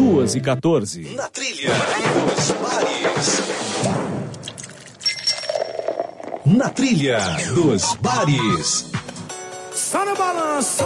2h14. Na trilha dos bares. Na trilha dos bares. Só no balanço.